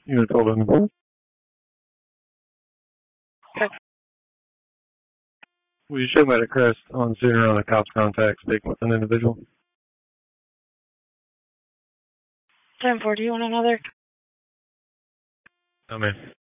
Unit 12. Okay. Will you show me at crest on center on a cop's contact speaking with an individual? 10-4, do you want another? No, ma'am.